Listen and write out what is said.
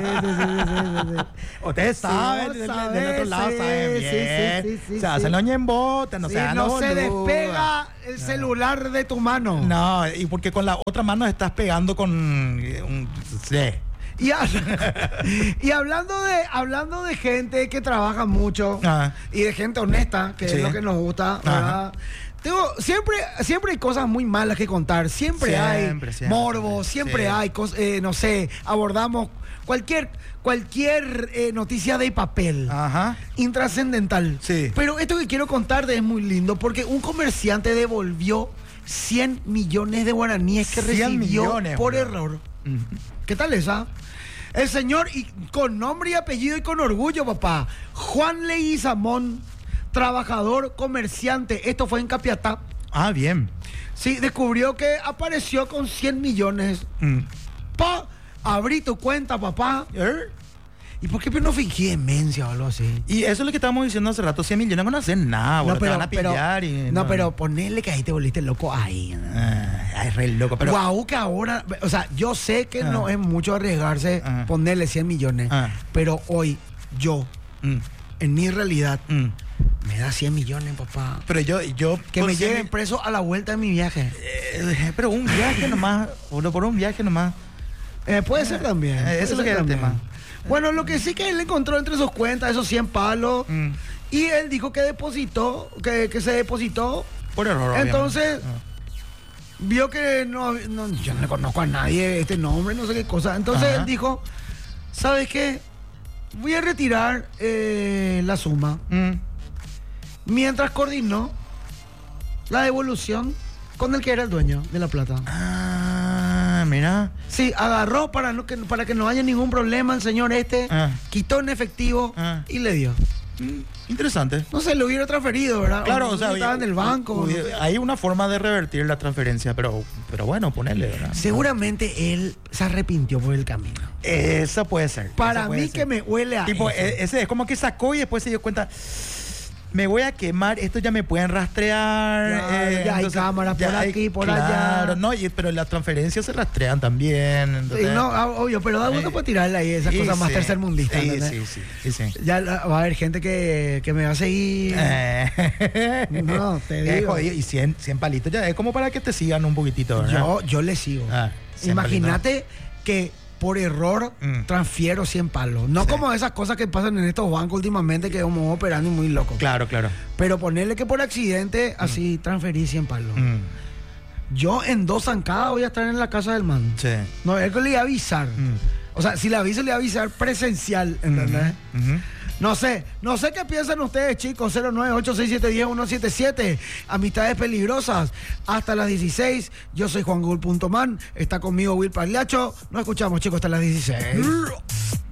Ustedes saben, del otro lado saben bien. Se hacen los ñembotes, no se dan los no se boludos. despega el celular de tu mano. No, y porque con la otra mano estás pegando con un... Sí. Y hablando de gente que trabaja mucho y de gente honesta, que es lo que nos gusta, ¿verdad? Siempre hay cosas muy malas que contar, siempre hay morbo, siempre hay cosas, no sé, abordamos cualquier noticia de papel, intrascendental. Sí. Pero esto que quiero contarte es muy lindo porque un comerciante devolvió 100 millones de guaraníes que recibió por error. ¿Qué tal esa? El señor, y con nombre y apellido y con orgullo, papá, Juan Leguizamón, trabajador, comerciante, esto fue en Capiatá. Ah, bien. Sí, descubrió que apareció con 100 millones. Abrí tu cuenta, papá. ¿Y por qué no fingí demencia o algo así? Y eso es lo que estábamos diciendo hace rato, 100 millones no hacen nada, No, te van a pillar pero ponele que ahí te volviste loco ahí. Es re loco, pero... Guau, que ahora, o sea, yo sé que no es mucho arriesgarse ponerle 100 millones, pero hoy yo, en mi realidad, me da 100 millones, papá. Pero yo que me lleven preso a la vuelta de mi viaje. Pero un viaje nomás, por un viaje nomás. Puede ser también. Eso es lo que es el tema. Bueno, lo que sí que él encontró entre sus cuentas, esos 100 palos, y él dijo que depositó, que se depositó. Por error, entonces, vio que yo no le conozco a nadie este nombre, no sé qué cosa. Entonces él dijo, ¿sabes qué? Voy a retirar la suma. Mientras coordinó la devolución con el que era el dueño de la plata. Mira. Sí, agarró para que no haya ningún problema el señor quitó en efectivo y le dio. Interesante. No sé, lo hubiera transferido, ¿verdad? Claro, o sea, estaba en el banco. Hay una forma de revertir la transferencia, pero bueno, ponerle, ¿verdad? Seguramente él se arrepintió por el camino. Esa puede ser. Para mí que me huele a tipo, eso. Ese es como que sacó y después se dio cuenta... Me voy a quemar, esto ya me pueden rastrear. Ya hay cámaras por aquí, por allá. No, pero las transferencias se rastrean también. Entonces, no, obvio, pero da gusto para tirarle ahí esas cosas más tercermundistas. Sí. Ya va a haber gente que me va a seguir. No, te digo. Y 100 palitos ya es como para que te sigan un poquitito, ¿verdad? Yo le sigo. Imagínate que por error transfiero 100 palos. No como esas cosas que pasan en estos bancos últimamente que vamos operando muy loco. Claro. Pero ponerle que por accidente así transferí 100 palos. Yo en 2 zancadas voy a estar en la casa del man. Sí. No, él que le iba a avisar. O sea, si le aviso, le iba a avisar presencial, ¿entendés? No sé qué piensan ustedes, chicos. 09867101777. Amistades peligrosas. Hasta las 16. Yo soy Juan Gul.man. Está conmigo Will Pagliacho. Nos escuchamos, chicos, hasta las 16.